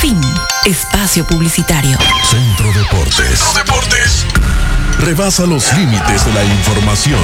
Fin. Espacio publicitario. Centro Deportes. Rebasa los límites de la información.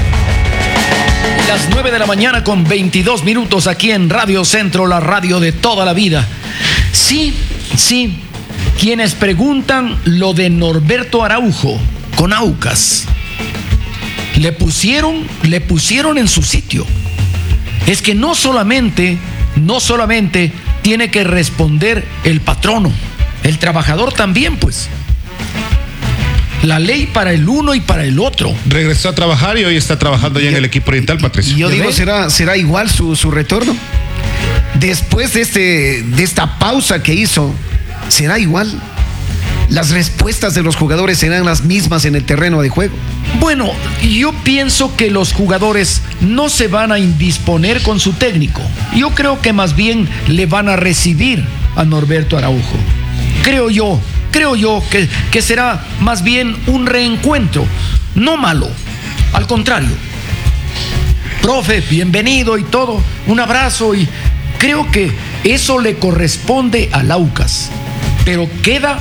Las 9 de la mañana con 22 minutos aquí en Radio Centro, la radio de toda la vida. Sí, quienes preguntan lo de Norberto Araujo con Aucas, le pusieron en su sitio. Es que no solamente tiene que responder el patrono, el trabajador también, pues. La ley para el uno y para el otro. Regresó a trabajar y hoy está trabajando ya en el equipo oriental, Patricio. Y yo digo, ¿será igual su retorno? Después de esta pausa que hizo, ¿será igual? ¿Las respuestas de los jugadores serán las mismas en el terreno de juego? Bueno, yo pienso que los jugadores no se van a indisponer con su técnico. Yo creo que más bien le van a recibir a Norberto Araujo. Creo yo que será más bien un reencuentro, no malo, al contrario. Profe, bienvenido y todo, un abrazo, y creo que eso le corresponde al Aucas, pero queda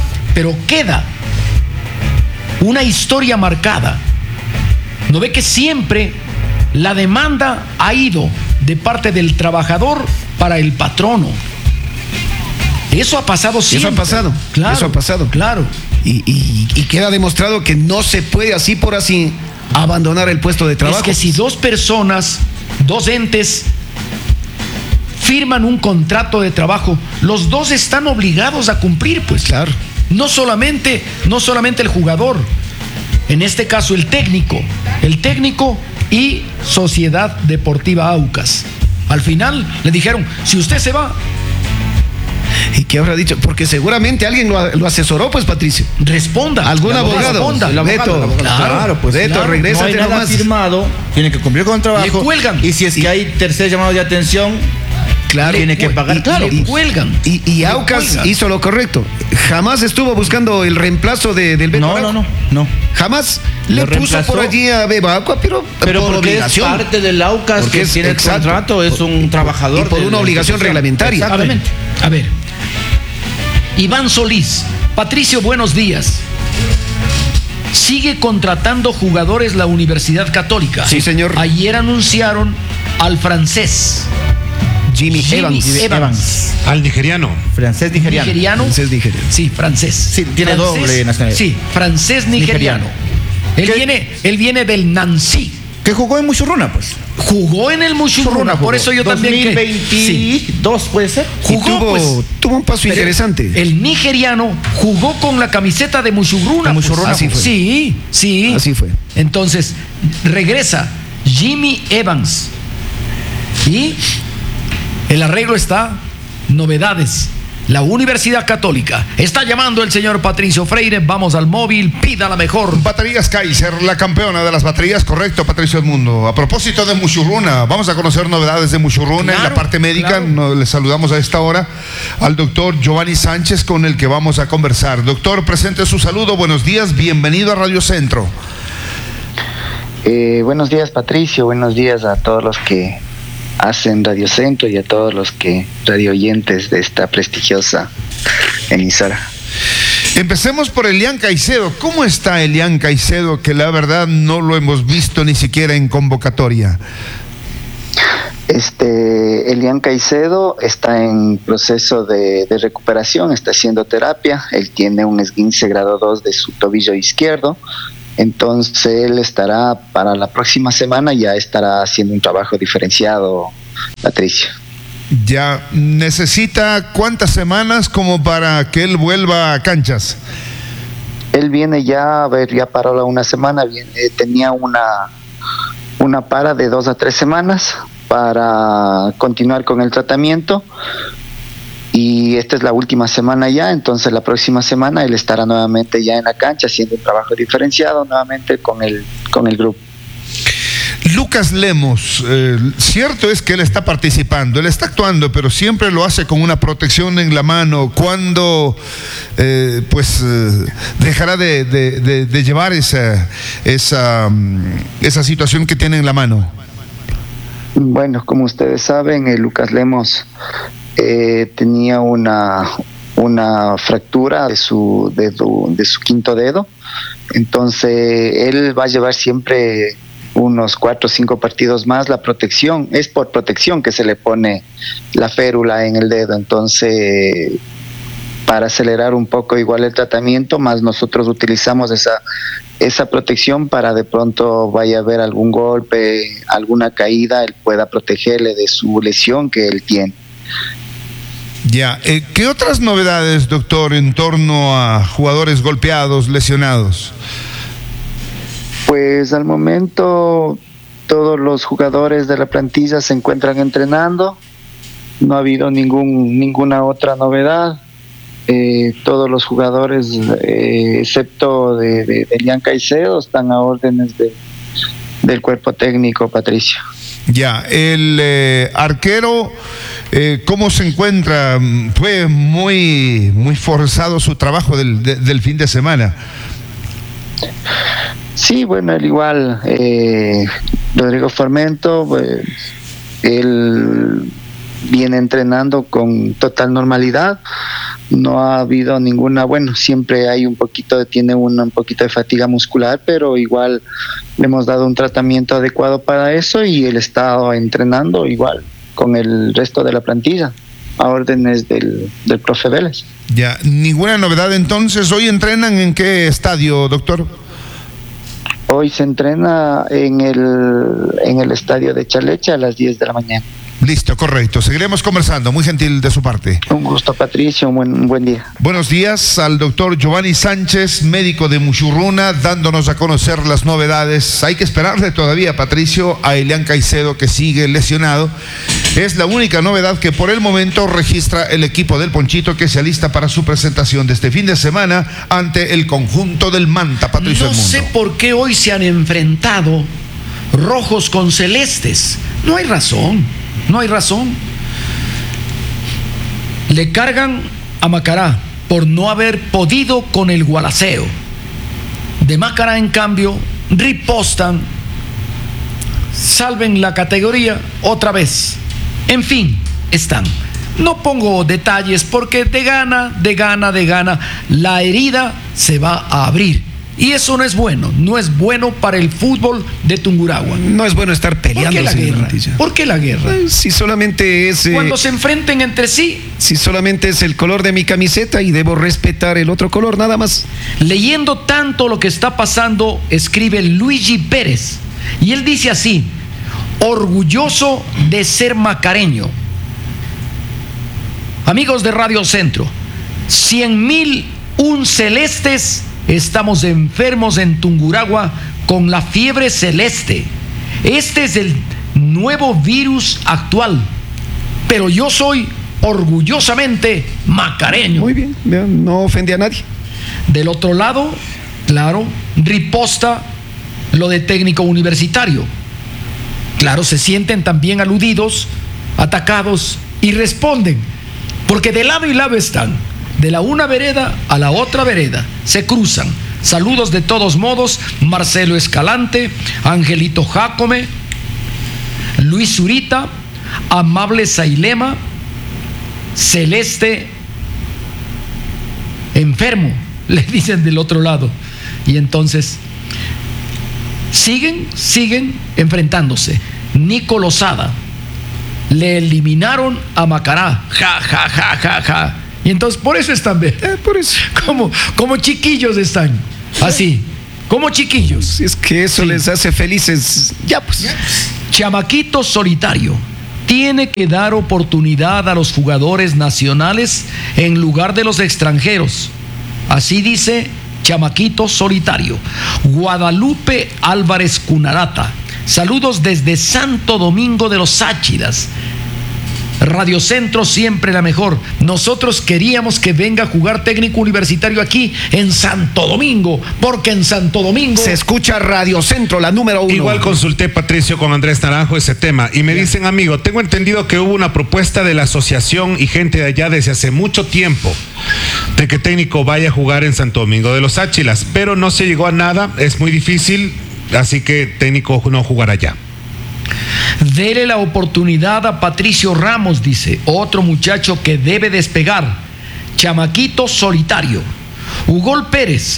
una historia marcada. ¿No ve que siempre la demanda ha ido de parte del trabajador para el patrono? Eso ha pasado siempre. Eso ha pasado. Claro. Y queda demostrado que no se puede así por así abandonar el puesto de trabajo. Es que si dos personas, dos entes, firman un contrato de trabajo, los dos están obligados a cumplir, pues. Claro. No solamente el jugador, en este caso el técnico y Sociedad Deportiva Aucas. Al final le dijeron, si usted se va. ¿Y qué habrá dicho? Porque seguramente alguien lo asesoró, pues, Patricio. Responda. ¿Algún abogado? Responda. Claro, pues, regrésate. No hay nada nomás firmado, tiene que cumplir con el trabajo. Le cuelgan. Y si es que hay tercer llamado de atención, claro, tiene que pagar. Le cuelgan. Y Aucas hizo lo correcto. Jamás estuvo buscando el reemplazo del Beto Araujo. No. Jamás le puso por allí a Bebacua, pero por obligación. Es parte del Aucas, porque que tiene el contrato, es un trabajador. Y por una obligación reglamentaria. Exactamente. A ver. Iván Solís. Patricio, buenos días. Sigue contratando jugadores la Universidad Católica. Sí, señor. Ayer anunciaron al francés Jimmy Evans. Al nigeriano. Francés nigeriano. Sí, francés. Sí, tiene doble nacionalidad. Sí, francés nigeriano. Él viene del Nancy. Que jugó en Muchurruna, pues. Jugó en el Muchurruna, por eso yo 2022, también. puede ser. Tuvo un paso interesante. El nigeriano jugó con la camiseta de Muchurruna. Así fue. Sí. Así fue. Entonces, regresa Jimmy Evans. Y el arreglo está, novedades. La Universidad Católica está llamando el señor Patricio Freire. Vamos al móvil, pida la mejor. Baterías Kaiser, la campeona de las baterías, correcto, Patricio Edmundo. A propósito de Muchurruna, vamos a conocer novedades de Muchurruna en la parte médica. Les saludamos a esta hora al doctor Giovanni Sánchez, con el que vamos a conversar. Doctor, presente su saludo, buenos días, bienvenido a Radio Centro. Buenos días, Patricio, buenos días a todos los que hacen Radio Centro y a todos los radio oyentes de esta prestigiosa emisora. Empecemos por Elian Caicedo. ¿Cómo está Elian Caicedo, que la verdad no lo hemos visto ni siquiera en convocatoria? Elian Caicedo está en proceso de recuperación, está haciendo terapia. Él tiene un esguince grado 2 de su tobillo izquierdo. Entonces él estará para la próxima semana, ya estará haciendo un trabajo diferenciado, Patricio. Ya necesita ¿cuántas semanas como para que él vuelva a canchas? Él viene ya paró una semana, tenía una para de 2 a 3 semanas para continuar con el tratamiento. Y esta es la última semana ya, entonces la próxima semana él estará nuevamente ya en la cancha haciendo un trabajo diferenciado nuevamente con el grupo. Lucas Lemos, cierto es que él está participando, él está actuando, pero siempre lo hace con una protección en la mano. ¿Cuándo dejará de llevar esa situación que tiene en la mano? Bueno, como ustedes saben, Lucas Lemos tenía una una fractura de su quinto dedo. Entonces él va a llevar siempre unos 4 o 5 partidos más. La protección es por protección que se le pone la férula en el dedo. Entonces, para acelerar un poco igual el tratamiento, más nosotros utilizamos esa protección para de pronto vaya a haber algún golpe, alguna caída, él pueda protegerle de su lesión que él tiene. Ya, ¿qué otras novedades, doctor, en torno a jugadores golpeados, lesionados? Pues al momento todos los jugadores de la plantilla se encuentran entrenando, no ha habido ninguna otra novedad. Todos los jugadores, excepto de Elian Caicedo, están a órdenes del cuerpo técnico, Patricio. Ya, el arquero, ¿cómo se encuentra? Fue muy forzado su trabajo del fin de semana. Sí, bueno, al igual, Rodrigo Formento, él viene entrenando con total normalidad. No ha habido ninguna, bueno, siempre hay tiene un poquito de fatiga muscular, pero igual le hemos dado un tratamiento adecuado para eso y él está entrenando igual con el resto de la plantilla, a órdenes del profe Vélez. Ya, ninguna novedad entonces. ¿Hoy entrenan en qué estadio, doctor? Hoy se entrena en el estadio de Chalecha a las 10 de la mañana. Listo, correcto. Seguiremos conversando. Muy gentil de su parte. Un gusto, Patricio. Un buen día. Buenos días al doctor Giovanni Sánchez, médico de Muchurruna, dándonos a conocer las novedades. Hay que esperarle todavía, Patricio, a Elian Caicedo, que sigue lesionado. Es la única novedad que por el momento registra el equipo del Ponchito, que se alista para su presentación de este fin de semana ante el conjunto del Manta, Patricio. No sé por qué hoy se han enfrentado rojos con celestes. No hay razón. No hay razón. Le cargan a Macará por no haber podido con el Gualaceo. De Macará, en cambio, ripostan, salven la categoría otra vez. En fin, están. No pongo detalles porque de gana, la herida se va a abrir. Y eso no es bueno para el fútbol de Tungurahua. No es bueno estar peleando. ¿Por qué la guerra? ¿Por qué la guerra? Si solamente es... Cuando se enfrenten entre sí. Si solamente es el color de mi camiseta y debo respetar el otro color, nada más. Leyendo tanto lo que está pasando, escribe Luigi Pérez. Y él dice así: orgulloso de ser macareño. Amigos de Radio Centro, 100,001 celestes. Estamos enfermos en Tungurahua con la fiebre celeste. Este es el nuevo virus actual. Pero yo soy orgullosamente macareño. Muy bien, no ofendí a nadie. Del otro lado, claro, riposta lo de técnico universitario. Claro, se sienten también aludidos, atacados y responden. Porque de lado y lado están. De la una vereda a la otra vereda se cruzan. Saludos de todos modos, Marcelo Escalante, Angelito Jácome, Luis Zurita, Amable Sailema, Celeste enfermo, le dicen del otro lado. Y entonces siguen enfrentándose. Nico Lozada, le eliminaron a Macará, ja. Y entonces por eso están, por eso, como chiquillos están, así, como chiquillos. Si es que eso les hace felices, ya pues. Chamaquito solitario tiene que dar oportunidad a los jugadores nacionales en lugar de los extranjeros. Así dice Chamaquito solitario. Guadalupe Álvarez Cunarata. Saludos desde Santo Domingo de los Áchilas. Radio Centro siempre la mejor. Nosotros queríamos que venga a jugar técnico universitario aquí en Santo Domingo, porque en Santo Domingo se escucha Radio Centro, la número 1. Igual consulté, Patricio, con Andrés Naranjo ese tema y me dicen, amigo, tengo entendido que hubo una propuesta de la asociación y gente de allá desde hace mucho tiempo de que técnico vaya a jugar en Santo Domingo de los Áchilas, pero no se llegó a nada, es muy difícil, así que técnico no jugará allá. Dele la oportunidad a Patricio Ramos, dice, otro muchacho que debe despegar. chamaquito solitario. Ugol Pérez.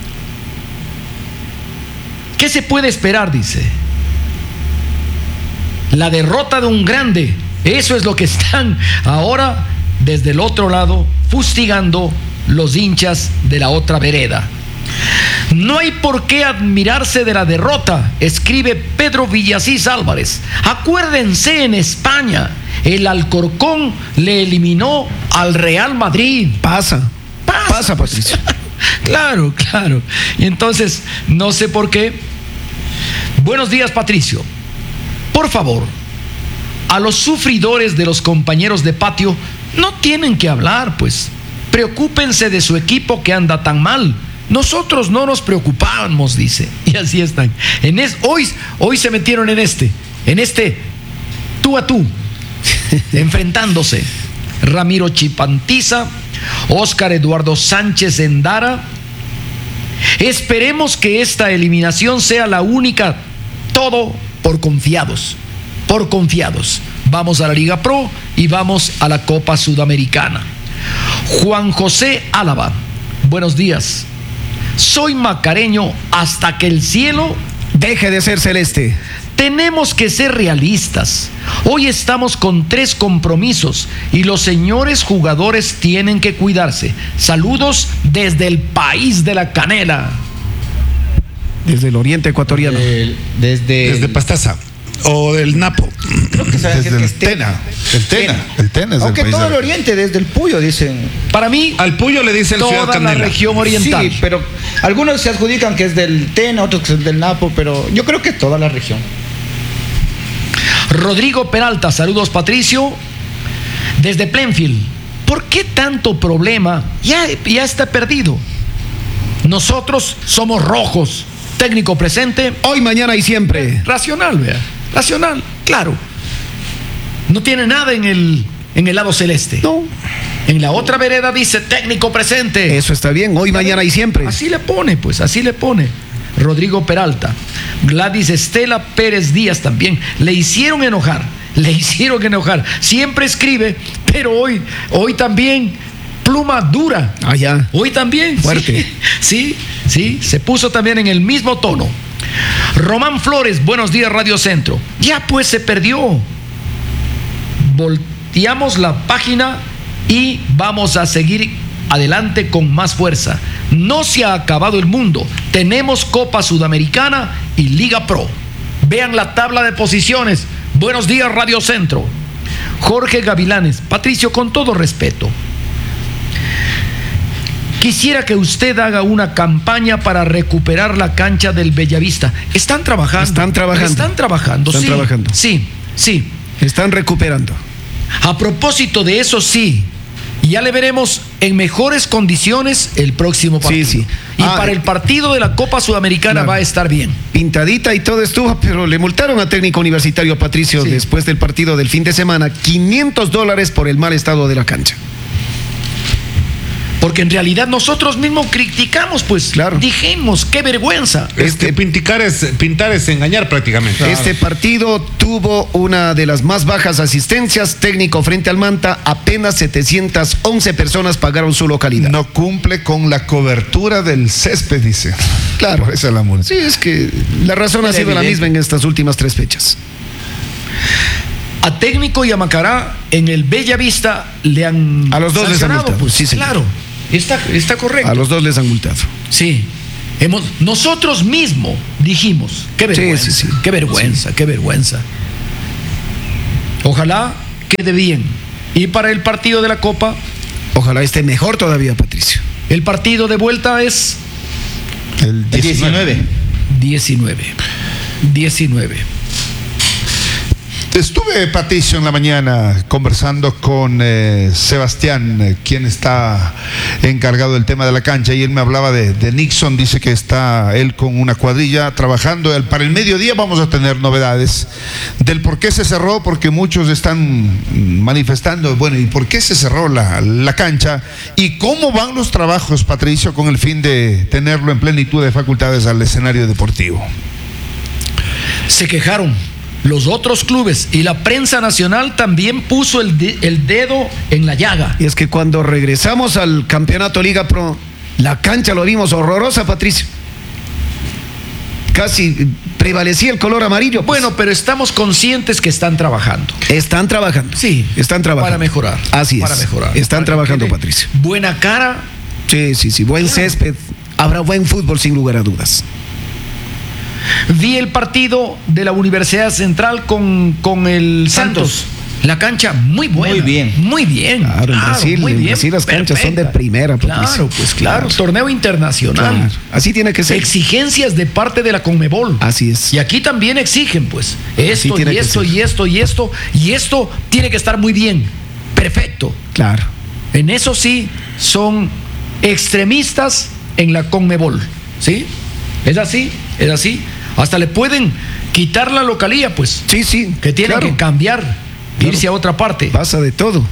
¿Qué se puede esperar? Dice. La derrota de un grande. Eso es lo que están ahora desde el otro lado fustigando los hinchas de la otra vereda. No hay por qué admirarse de la derrota, escribe Pedro Villasís Álvarez. Acuérdense, en España el Alcorcón le eliminó al Real Madrid. Pasa, Patricio. Claro. Y entonces, no sé por qué. Buenos días, Patricio. Por favor, a los sufridores de los compañeros de patio no tienen que hablar, pues. Preocúpense de su equipo que anda tan mal. Nosotros no nos preocupábamos, dice. Y así están. Hoy se metieron en este tú a tú, enfrentándose. Ramiro Chipantiza, Óscar Eduardo Sánchez Endara. Esperemos que esta eliminación sea la única. Todo por confiados. Vamos a la Liga Pro y vamos a la Copa Sudamericana. Juan José Álava, buenos días. Soy macareño hasta que el cielo deje de ser celeste. Tenemos que ser realistas. Hoy estamos con 3 compromisos y los señores jugadores tienen que cuidarse. Saludos desde el país de la canela. Desde el oriente ecuatoriano. Desde Pastaza. O del Napo. Creo que desde el Tena. El Tena es aunque el país todo el oriente, desde el Puyo, dicen. Para mí, al Puyo le dicen Ciudad toda Canela. la región oriental. Sí, pero algunos se adjudican que es del Tena, otros que es del Napo, pero yo creo que toda la región. Rodrigo Peralta, saludos, Patricio. Desde Plainfield. ¿Por qué tanto problema? Ya está perdido. Nosotros somos rojos. Técnico presente. Hoy, mañana y siempre. Racional, vea. Racional, claro. No tiene nada en el lado celeste. No. En la otra vereda dice técnico presente. Eso está bien, hoy, mañana y siempre. Así le pone, pues, así le pone. Rodrigo Peralta. Gladys Estela Pérez Díaz también. Le hicieron enojar. Siempre escribe, pero hoy también pluma dura. Ya. Hoy también. Fuerte. Sí, se puso también en el mismo tono. Román Flores, buenos días, Radio Centro. Ya pues se perdió. Volteamos la página y vamos a seguir adelante con más fuerza. No se ha acabado el mundo. Tenemos Copa Sudamericana y Liga Pro. Vean la tabla de posiciones. Buenos días, Radio Centro. Jorge Gavilanes. Patricio, con todo respeto, quisiera que usted haga una campaña para recuperar la cancha del Bellavista. Están trabajando. Sí. Están recuperando. A propósito de eso, sí. Ya le veremos en mejores condiciones el próximo partido. Sí. Y para el partido de la Copa Sudamericana, claro, va a estar bien. Pintadita y todo estuvo, pero le multaron a Técnico Universitario, Patricio, después del partido del fin de semana, $500 por el mal estado de la cancha. Porque en realidad nosotros mismos criticamos, pues. Claro. Dijimos, qué vergüenza. Pintar es engañar prácticamente. Claro. Este partido tuvo una de las más bajas asistencias. Técnico frente al Manta, apenas 711 personas pagaron su localidad. No cumple con la cobertura del césped, dice. Claro. Esa es la multa. Sí, es que la razón ha sido la misma en estas últimas 3 fechas. A Técnico y a Macará en el Bellavista le han a los dos les han multado. Pues, sí, claro. Está correcto. A los dos les han multado. Sí. Nosotros mismos dijimos, qué vergüenza, sí. Qué vergüenza. Ojalá quede bien. Y para el partido de la Copa, ojalá esté mejor todavía, Patricio. El partido de vuelta es el 19. Estuve, Patricio, en la mañana conversando con Sebastián, quien está encargado del tema de la cancha, y él me hablaba de Nixon. Dice que está él con una cuadrilla trabajando. Para el mediodía vamos a tener novedades del por qué se cerró, porque muchos están manifestando, bueno, ¿y por qué se cerró la cancha? ¿Y cómo van los trabajos, Patricio, con el fin de tenerlo en plenitud de facultades al escenario deportivo? Se quejaron los otros clubes y la prensa nacional también puso el dedo en la llaga. Y es que cuando regresamos al campeonato Liga Pro, la cancha lo vimos horrorosa, Patricio. Casi prevalecía el color amarillo. Pues. Bueno, pero estamos conscientes que están trabajando. Están trabajando. Sí. Están trabajando. Para mejorar. Así es. Para mejorar. Están trabajando, Patricio. Buena cara. Sí. Buen césped. Habrá buen fútbol sin lugar a dudas. Vi el partido de la Universidad Central con el Santos. La cancha muy buena. Muy bien. Claro, en Brasil las canchas son de primera. Claro, pues claro. Torneo internacional. Claro. Así tiene que ser. Exigencias de parte de la Conmebol. Así es. Y aquí también exigen, pues, esto y esto tiene que estar muy bien. Perfecto. Claro. En eso sí son extremistas en la Conmebol. ¿Sí? Es así. Hasta le pueden quitar la localía, pues. Sí. Que tienen que cambiar. Irse a otra parte. Pasa de todo.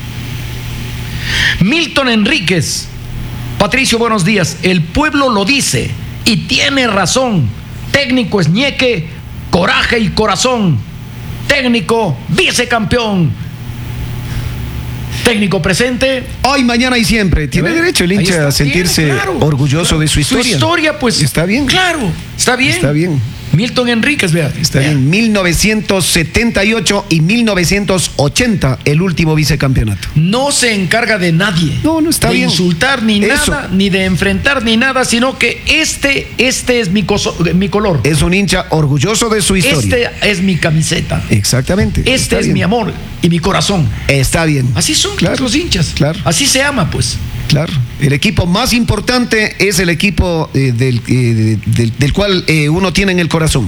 Milton Enríquez. Patricio, buenos días. El pueblo lo dice y tiene razón. Técnico es ñeque, coraje y corazón. Técnico, vicecampeón. Técnico presente. Hoy, mañana y siempre. Tiene derecho el hincha a sentirse orgulloso de su historia. Su historia, pues. Está bien. Claro, está bien. Está bien. Milton Enríquez, vea. Está bien. 1978 y 1980, el último vicecampeonato. No se encarga de nadie. No está bien. De insultar ni nada, ni de enfrentar ni nada, sino que este es mi color. Es un hincha orgulloso de su historia. Este es mi camiseta. Exactamente. Este es mi amor y mi corazón. Está bien. Así son los hinchas. Claro. Así se ama, pues. Claro. El equipo más importante es el equipo del cual uno tiene en el corazón.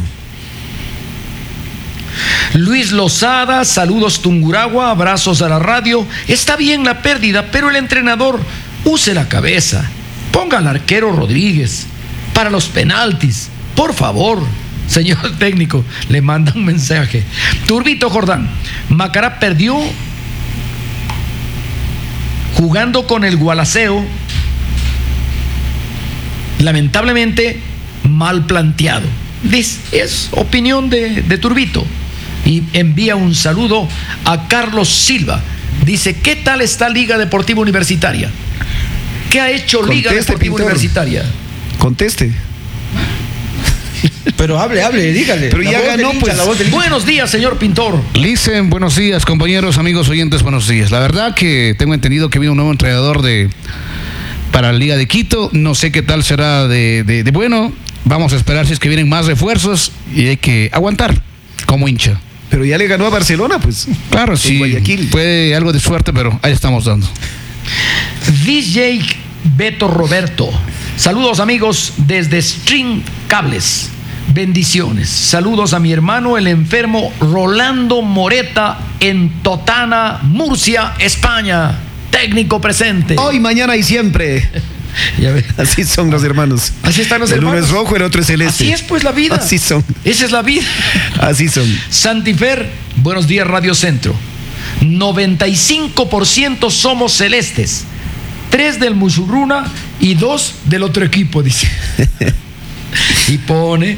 Luis Lozada, saludos Tungurahua, abrazos a la radio. Está bien la pérdida, pero el entrenador use la cabeza. Ponga al arquero Rodríguez para los penaltis. Por favor, señor técnico, le manda un mensaje. Turbito Jordán, Macará perdió jugando con el Gualaceo, lamentablemente mal planteado. Es opinión de Turbito. Y envía un saludo a Carlos Silva. Dice, ¿qué tal está Liga Deportiva Universitaria? ¿Qué ha hecho Liga Deportiva Universitaria? Conteste. Pero hable, dígale. Pero ya ganó, pues. Buenos días, señor Pintor. Licen, buenos días, compañeros, amigos, oyentes, buenos días. La verdad que tengo entendido que viene un nuevo entrenador para la Liga de Quito. No sé qué tal será de bueno. Vamos a esperar si es que vienen más refuerzos y hay que aguantar como hincha. Pero ya le ganó a Barcelona, pues. Claro, sí. Fue algo de suerte, pero ahí estamos dando. DJ Beto Roberto. Saludos, amigos, desde String Cables. Bendiciones. Saludos a mi hermano, el enfermo Rolando Moreta, en Totana, Murcia, España. Técnico presente. Hoy, mañana y siempre. Así son los hermanos. Así están los hermanos. El uno es rojo, el otro es celeste. Así es, pues, la vida. Así son. Esa es la vida. Así son. Santifer, buenos días, Radio Centro. 95% somos celestes. 3 del Musurruna y 2 del otro equipo, dice. Y pone.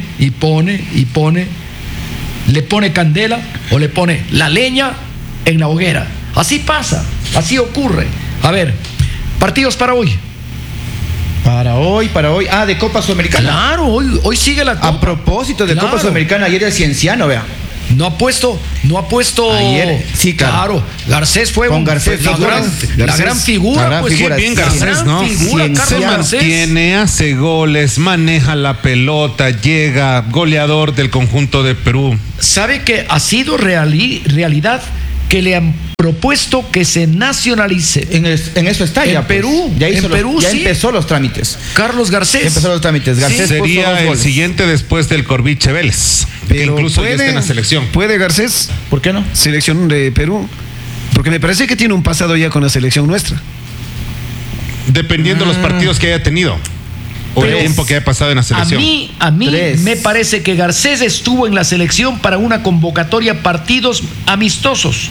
Le pone candela o le pone la leña en la hoguera. Así pasa, así ocurre. A ver, partidos para hoy. Para hoy. De Copa Sudamericana. Claro, hoy sigue la Copa. A propósito de Copa Sudamericana, ayer el Cienciano, vea. No ha puesto. Ayer, sí, claro. Garcés fue con Garcés, la gran figura. La gran pues, figura. Bien Garcés, ¿no? Se mantiene, hace goles, maneja la pelota, llega, goleador del conjunto de Perú. ¿Sabe que ha sido realidad que le han propuesto que se nacionalice? En eso está ya. En Perú. Ya sí. Empezó los trámites. Carlos Garcés. Garcés sería el siguiente después del Corviche Vélez. Que incluso ya está en la selección. ¿Puede Garcés? ¿Por qué no? Selección de Perú. Porque me parece que tiene un pasado ya con la selección nuestra. Dependiendo de los partidos que haya tenido. O el tiempo que haya pasado en la selección. A mí me parece que Garcés estuvo en la selección para una convocatoria partidos amistosos.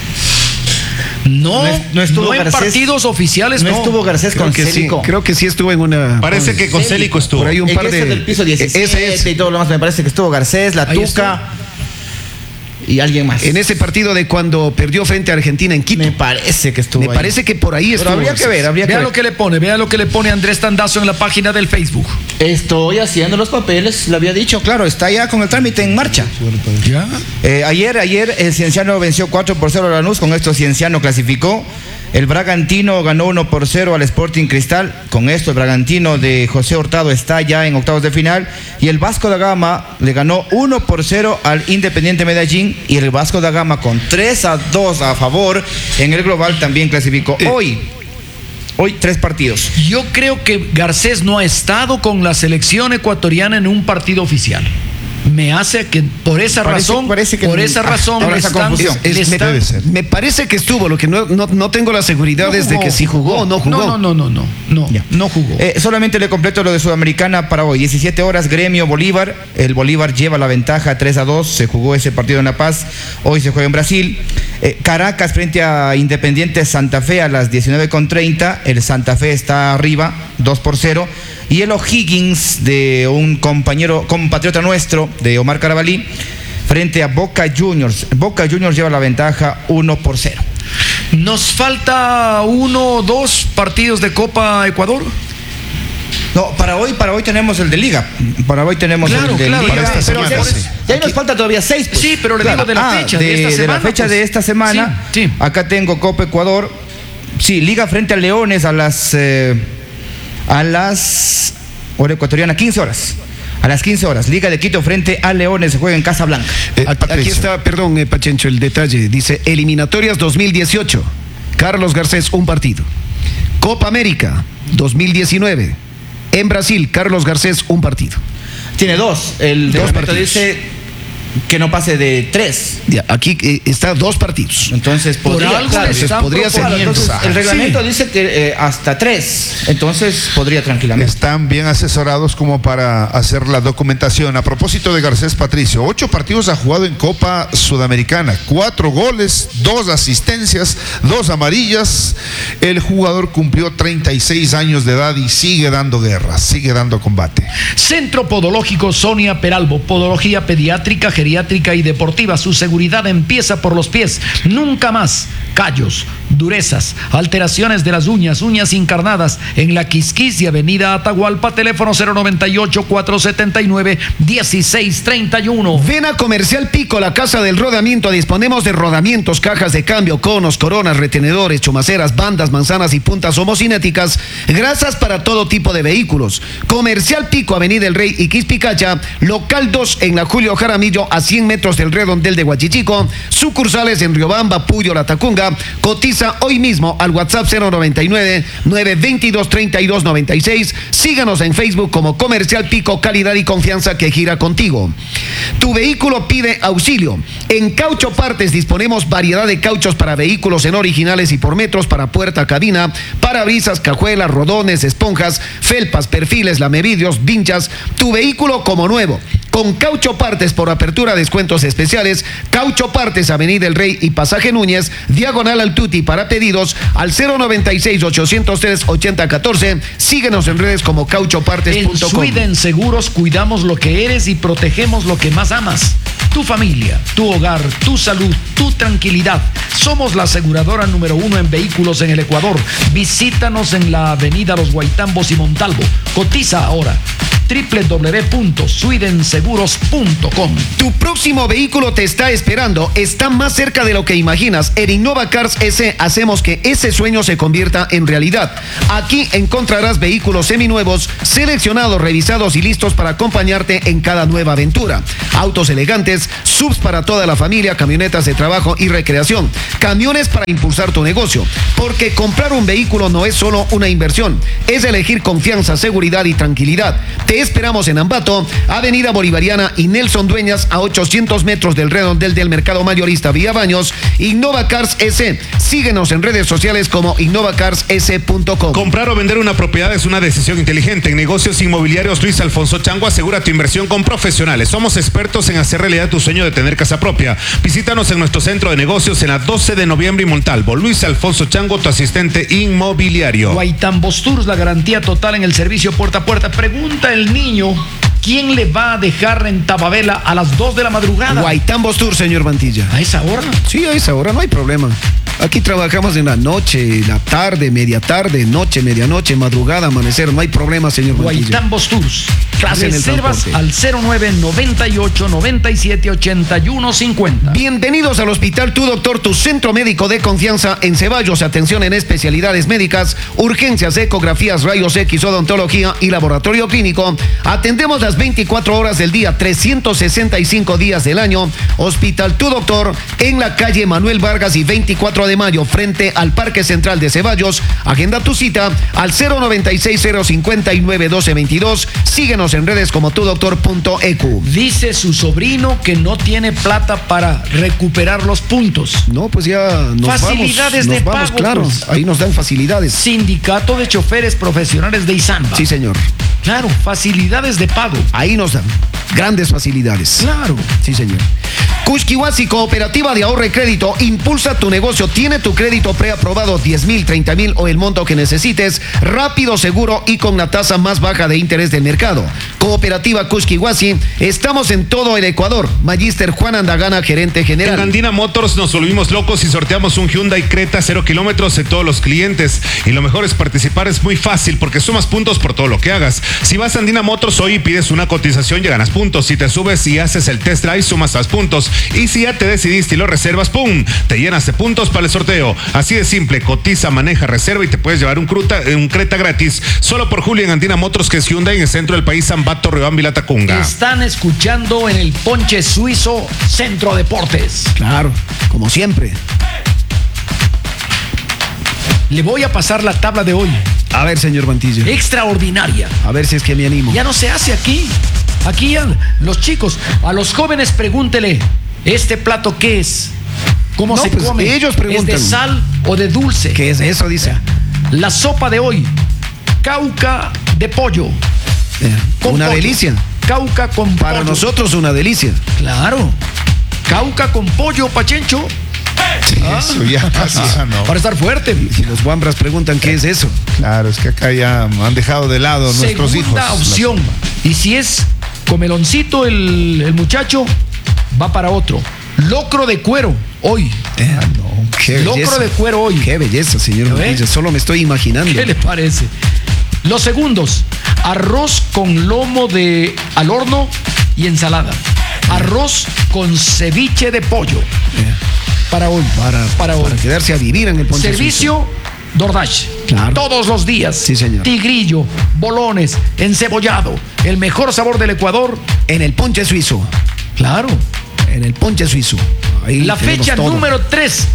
No estuvo en partidos oficiales. No estuvo Garcés con Célico. Creo que sí estuvo en una. Parece que con Célico estuvo. Por ahí un par de. del piso 17 y todo lo demás. Me parece que estuvo Garcés, la Tuca. Ese. Ahí estuvo. Garcés, Fosfo. y alguien más. En ese partido de cuando perdió frente a Argentina en Quito. Me parece que estuvo Me ahí. parece que por ahí Pero estuvo. habría que ver, habría que Vea ver. lo que le pone Andrés Tandazo en la página del Facebook. Estoy haciendo los papeles, lo había dicho, claro, está ya con el trámite en marcha. ¿Ya? Ayer el Cienciano venció 4-0 a Lanús, con esto Cienciano clasificó. El Bragantino ganó 1-0 al Sporting Cristal. Con esto el Bragantino de José Hurtado está ya en octavos de final. Y el Vasco da Gama le ganó 1-0 al Independiente Medellín. Y el Vasco da Gama con 3-2 a favor en el global también clasificó. Hoy 3 partidos. Yo creo que Garcés no ha estado con la selección ecuatoriana en un partido oficial. Me hace que por esa razón ahora esa confusión. Debe ser. Me parece que estuvo, lo que no tengo la seguridad es de que si jugó o no jugó. No jugó. Solamente le completo lo de Sudamericana para hoy. 17 horas, Gremio Bolívar. El Bolívar lleva la ventaja 3-2. Se jugó ese partido en La Paz. Hoy se juega en Brasil. Caracas frente a Independiente Santa Fe a las 19:30. El Santa Fe está arriba, 2-0. Y el O'Higgins, de un compatriota nuestro, de Omar Carabalí, frente a Boca Juniors. Boca Juniors lleva la ventaja 1-0. ¿Nos falta 1 o 2 partidos de Copa Ecuador? No, para hoy tenemos el de Liga. Para hoy tenemos el de Liga. Para esta semana, sí. Ya nos falta todavía 6. Pues. Sí, pero le digo de la fecha de esta semana. De la fecha de esta semana. Sí. Acá tengo Copa Ecuador. Sí, Liga frente a Leones a las hora ecuatoriana, 15 horas. A las 15 horas, Liga de Quito frente a Leones, se juega en Casablanca. Aquí está, perdón, Pachencho, el detalle. Dice, eliminatorias 2018. Carlos Garcés, un partido. Copa América 2019. En Brasil, Carlos Garcés, un partido. Tiene 2. El reglamento dice que no pase de 3. Ya, aquí está 2 partidos. Entonces podría ser. Entonces, el reglamento dice que hasta 3. Entonces podría tranquilamente. Están bien asesorados como para hacer la documentación. A propósito de Garcés, Patricio, 8 partidos ha jugado en Copa Sudamericana, 4 goles, 2 asistencias, 2 amarillas. El jugador cumplió 36 años de edad y sigue dando guerra, sigue dando combate. Centro Podológico Sonia Peralbo, podología pediátrica, geriátrica y deportiva. Su seguridad empieza por los pies. Nunca más callos, durezas, alteraciones de las uñas encarnadas. En la Quisquis, Avenida Atahualpa, teléfono 098-479-1631. Ven a Comercial Pico, la casa del rodamiento. Disponemos de rodamientos, cajas de cambio, conos, coronas, retenedores, chumaceras, bandas, manzanas y puntas homocinéticas. Grasas para todo tipo de vehículos. Comercial Pico, Avenida El Rey y Quispicacha, local 2 en la Julio Jaramillo, a 100 metros del redondel de Huachichico. Sucursales en Riobamba, Puyo, La Tacunga. Cotiza hoy mismo al WhatsApp 099-922-3296. Síganos en Facebook como Comercial Pico, calidad y confianza que gira contigo. Tu vehículo pide auxilio. En Caucho Partes disponemos variedad de cauchos para vehículos en originales y por metros, para puerta, cabina, parabrisas, cajuelas, rodones, esponjas, felpas, perfiles, lamevidrios, vinchas. Tu vehículo como nuevo. Con Caucho Partes, por apertura, descuentos especiales. Caucho Partes, Avenida El Rey y Pasaje Núñez, diagonal al Tuti. Para pedidos al 096-803-8014. Síguenos en redes como cauchopartes.com. En Sweden Seguros cuidamos lo que eres y protegemos lo que más amas. Tu familia, tu hogar, tu salud, tu tranquilidad. Somos la aseguradora número 1 en vehículos en el Ecuador. Visítanos en la avenida Los Guaitambos y Montalvo. Cotiza ahora. www.swedenseguros.com. Tu próximo vehículo te está esperando. Está más cerca de lo que imaginas. En Innova Cars S hacemos que ese sueño se convierta en realidad. Aquí encontrarás vehículos seminuevos, seleccionados, revisados y listos para acompañarte en cada nueva aventura. Autos elegantes, subs para toda la familia, camionetas de trabajo y recreación, camiones para impulsar tu negocio. Porque comprar un vehículo no es solo una inversión, es elegir confianza, seguridad y tranquilidad. Te esperamos en Ambato, Avenida Bolivariana y Nelson Dueñas, a 800 metros del redondel del Mercado Mayorista Vía Baños. Innova Cars S. Síguenos en redes sociales como innovacarss.com. Comprar o vender una propiedad es una decisión inteligente. En negocios inmobiliarios Luis Alfonso Chango asegura tu inversión con profesionales. Somos expertos en hacer realidad tu sueño de tener casa propia. Visítanos en nuestro centro de negocios en la 12 de noviembre y Montalvo. Luis Alfonso Chango, tu asistente inmobiliario. Guaitambos Tours, la garantía total en el servicio puerta a puerta. Pregunta el niño, ¿Quién le va a dejar en Tababela a las 2 de la madrugada? Guaitambos Tour, señor Mantilla. ¿A esa hora? Sí, a esa hora no hay problema. Aquí trabajamos en la noche, la tarde, media tarde, noche, medianoche, madrugada, amanecer. No hay problema, señor Mantilla. Guaitambos Tours. Clase en el Reservas al 0998-9781-50. Bienvenidos al Hospital Tu Doctor, tu centro médico de confianza en Ceballos. Atención en especialidades médicas, urgencias, ecografías, rayos X, odontología y laboratorio clínico. Atendemos las 24 horas del día, 365 días del año. Hospital Tu Doctor en la calle Manuel Vargas y 24 de mayo, frente al Parque Central de Ceballos. Agenda tu cita al 096-059-1222. Síguenos en redes como tudoctor.ecu. Dice su sobrino que no tiene plata para recuperar los puntos. No, pues ya nos facilidades vamos, de nos vamos, pago. claro, Pues. ahí nos dan facilidades. Sindicato de Choferes Profesionales de Izamba. Sí, señor. Claro, facilidades de pago. Ahí nos dan grandes facilidades. Claro. Sí, señor. Kushkiwasi, Cooperativa de Ahorro y Crédito, impulsa tu negocio. Tiene tu crédito preaprobado, 10,000, 30,000 o el monto que necesites, rápido, seguro y con la tasa más baja de interés del mercado. Cooperativa Kushkiwasi, estamos en todo el Ecuador. Magíster Juan Andagana, gerente general. En Andina Motors nos volvimos locos y sorteamos un Hyundai Creta 0 kilómetros de todos los clientes. Y lo mejor es participar, es muy fácil porque sumas puntos por todo lo que hagas. Si vas a Andina Motors hoy y pides una cotización, ya ganas puntos. Si te subes y haces el test drive, sumas más puntos. Y si ya te decidiste y lo reservas, ¡pum!, te llenas de puntos para el sorteo. Así de simple, cotiza, maneja, reserva y te puedes llevar un Creta gratis. Solo por Julio en Andina Motors, que es Hyundai, en el centro del país, Ambato, Riobamba y Latacunga. Están escuchando en el Ponche Suizo Centro Deportes. Claro, como siempre. Le voy a pasar la tabla de hoy. A ver, señor Mantilla. Extraordinaria. A ver si es que me animo. Ya no se hace aquí. Aquí ya los chicos, a los jóvenes pregúntele, ¿este plato qué es? ¿Cómo No, se pues, come? ellos preguntan. ¿Es de sal o de dulce? ¿Qué es eso? Dice. La sopa de hoy, cauca de pollo. Con Una pollo. delicia. Cauca con Para pollo. nosotros una delicia. Claro. Cauca con pollo, Pachencho. Eso ya casi ya no. Para estar fuerte. Y los guambras preguntan qué es eso. Claro, es que acá ya han dejado de lado nuestros hijos. Segunda opción. Y si es comeloncito el muchacho, va para otro. Locro de cuero, hoy. No, qué Locro belleza. de cuero hoy. Qué belleza, señor ¿Lo ve? Mantilla. Solo me estoy imaginando. ¿Qué le parece? Los segundos, arroz con lomo al horno y ensalada. Arroz con ceviche de pollo. Para hoy. Para hoy. Para quedarse a vivir en el Ponche Servicio DoorDash. Claro. Todos los días. Sí, señor. Tigrillo, bolones, encebollado. El mejor sabor del Ecuador. Suizo. En el Ponche Suizo. Claro. En el Ponche Suizo. Ahí La tenemos fecha todo. número 3.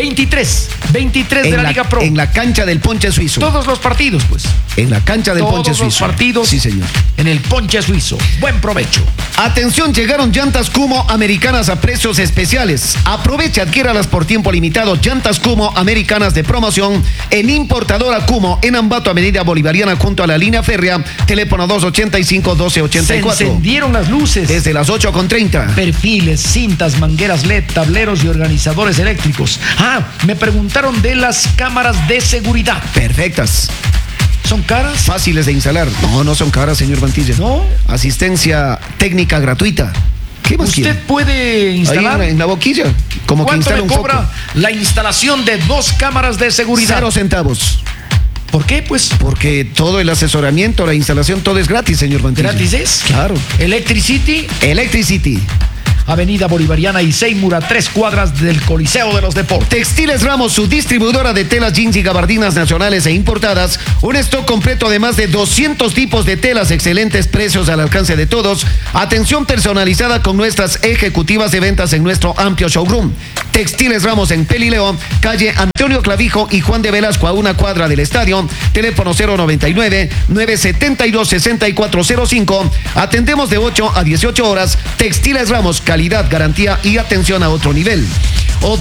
23 de la Liga Pro. En la cancha del Ponche Suizo. Todos los partidos, pues. En la cancha del Ponche Todos los Suizo. partidos. Sí, señor. En el Ponche Suizo. Buen provecho. Atención, llegaron llantas Kumo americanas a precios especiales. Aprovecha, adquiéralas por tiempo limitado. Llantas Kumo americanas de promoción en Importadora Kumo en Ambato, Avenida Bolivariana, junto a la línea férrea. Teléfono 285-1284. Se encendieron las luces. Desde las 8:30. Perfiles, cintas, mangueras LED, tableros y organizadores eléctricos. Ah, me preguntaron de las cámaras de seguridad. Perfectas. ¿Son caras? Fáciles de instalar. No, no son caras, señor Mantilla. ¿No? Asistencia técnica gratuita. ¿Qué más ¿Usted quiere? puede instalar? Ahí en la boquilla. Como que ¿Cuánto instala me un cobra foco. la instalación de 2 cámaras de seguridad? 0 centavos. ¿Por qué? Pues Porque todo el asesoramiento, la instalación, todo es gratis, señor Mantilla. gratis es. Claro. Electricity, Electricity. Avenida Bolivariana y Seymour, a 3 cuadras del Coliseo de los Deportes. Textiles Ramos, su distribuidora de telas, jeans y gabardinas nacionales e importadas. Un stock completo de más de 200 tipos de telas, excelentes precios al alcance de todos. Atención personalizada con nuestras ejecutivas de ventas en nuestro amplio showroom. Textiles Ramos en Pelileo, calle Antonio Clavijo y Juan de Velasco, a 1 cuadra del estadio. Teléfono 099-972-6405. Atendemos de 8 a 18 horas. Textiles Ramos, calidad, garantía y atención a otro nivel.